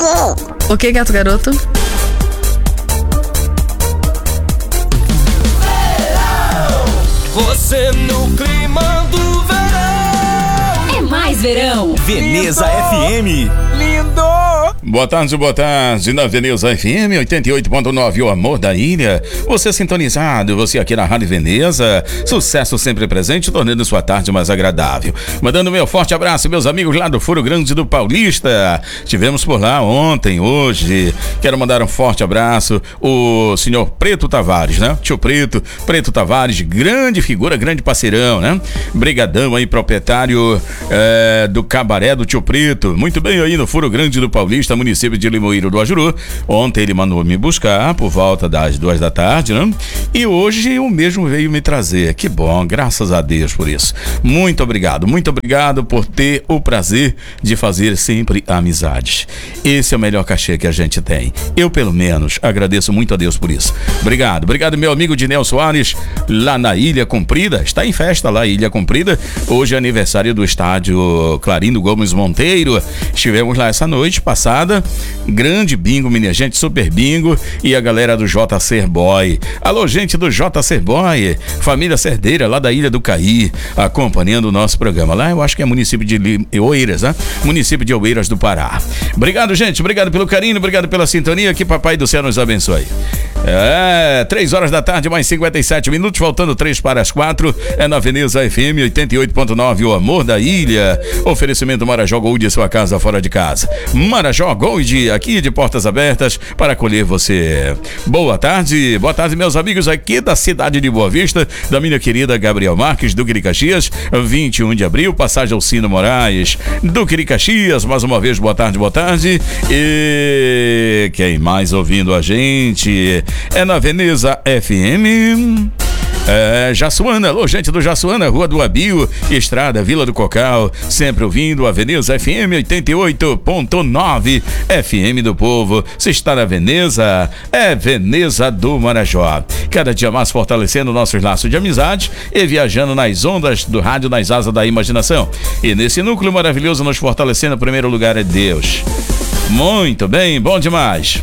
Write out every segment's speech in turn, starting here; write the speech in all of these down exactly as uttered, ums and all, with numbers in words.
O que, gato garoto? Você no clima do verão. É mais verão. Veneza F M. Lindo. Boa tarde, boa tarde, na Veneza F M oitenta e oito ponto nove, o amor da ilha. Você sintonizado, você aqui na Rádio Veneza. Sucesso sempre presente, tornando sua tarde mais agradável. Mandando meu forte abraço, meus amigos lá do Furo Grande do Paulista. Estivemos por lá ontem, hoje. Quero mandar um forte abraço o senhor Preto Tavares, né? Tio Preto, Preto Tavares, grande figura, grande parceirão, né? Brigadão aí, proprietário é, do Cabaré do Tio Preto. Muito bem aí no Furo Grande do Paulista, município de Limoeiro do Ajuru. Ontem ele mandou me buscar por volta das duas da tarde, né? E hoje o mesmo veio me trazer. Que bom, graças a Deus por isso. Muito obrigado, muito obrigado por ter o prazer de fazer sempre amizades. Esse é o melhor cachê que a gente tem. Eu, pelo menos, agradeço muito a Deus por isso. Obrigado, obrigado meu amigo Dinel Soares, lá na Ilha Comprida. Está em festa lá, Ilha Comprida. Hoje é aniversário do estádio Clarindo Gomes Monteiro. Estivemos lá essa noite passada. Grande bingo, minha gente, super bingo. E a galera do J C Boy. Alô, gente do J C Boy, família Cerdeira, lá da Ilha do Caí, acompanhando o nosso programa. Lá eu acho que é município de Oeiras, né? Município de Oeiras do Pará. Obrigado, gente, obrigado pelo carinho, obrigado pela sintonia. Que papai do céu nos abençoe. É, três horas da tarde, mais cinquenta e sete minutos, faltando três para as quatro. É na Veneza F M oitenta e oito ponto nove, o amor da ilha. Oferecimento Marajó Gold, sua casa fora de casa. Marajó Gold, aqui de portas abertas para acolher você. Boa tarde, boa tarde, meus amigos aqui da cidade de Boa Vista, da minha querida Gabriel Marques, Duque de Caxias, vinte e um de abril, passagem Alcino Moraes, Duque de Caxias, mais uma vez, boa tarde, boa tarde. E quem mais ouvindo a gente é na Veneza F M. É, Jaçuana, alô, gente do Jaçuana, Rua do Abio, Estrada, Vila do Cocal, sempre ouvindo a Veneza F M oitenta e oito ponto nove, F M do povo. Se está na Veneza, é Veneza do Marajó. Cada dia mais fortalecendo nossos laços de amizade e viajando nas ondas do rádio, nas asas da imaginação. E nesse núcleo maravilhoso, nos fortalecendo, em primeiro lugar é Deus. Muito bem, bom demais.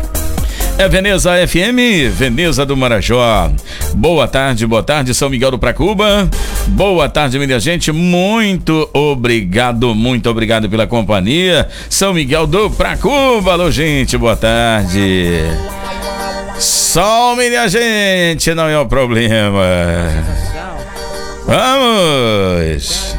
É Veneza F M, Veneza do Marajó. Boa tarde, boa tarde, São Miguel do Pracuba. Boa tarde, minha gente. Muito obrigado, muito obrigado pela companhia. São Miguel do Pracuba, alô, gente, boa tarde. Sol, minha gente, não é o problema. Vamos!